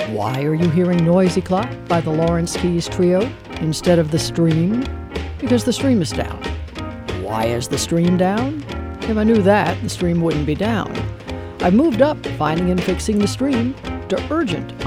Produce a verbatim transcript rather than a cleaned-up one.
Why are you hearing Noisy Clock by the Lawrence Keys Trio instead of The Stream? Because the stream is down. Why is the stream down? If I knew that, the stream wouldn't be down. I've moved up Finding and Fixing the Stream to Urgent